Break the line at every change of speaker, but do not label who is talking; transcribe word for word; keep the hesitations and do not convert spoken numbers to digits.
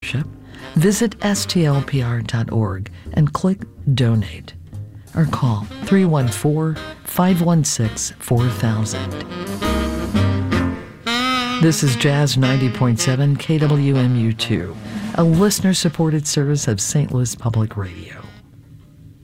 sponsorship, visit S T L P R dot org and click Donate. Or call three one four, five one six, four thousand. This is Jazz ninety point seven K W M U two, a listener-supported service of Saint Louis Public Radio.